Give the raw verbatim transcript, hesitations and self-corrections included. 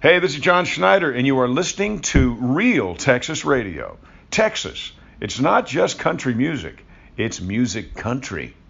Hey, this is John Schneider, and you are listening to Real Texas Radio. Texas, it's not just country music, it's music country.